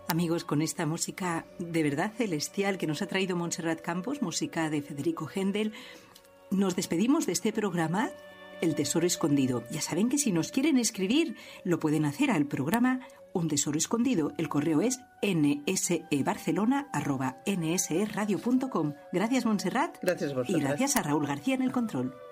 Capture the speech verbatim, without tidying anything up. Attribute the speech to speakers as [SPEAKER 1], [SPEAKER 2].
[SPEAKER 1] Amigos, con esta música de verdad celestial que nos ha traído Montserrat Campos, música de Federico Händel, nos despedimos de este programa El Tesoro Escondido. Ya saben que si nos quieren escribir, lo pueden hacer al programa Un Tesoro Escondido. El correo es nsebarcelona arroba nsradio punto com. Gracias, Montserrat.
[SPEAKER 2] Gracias, vosotras.
[SPEAKER 1] Y gracias a Raúl García en el control.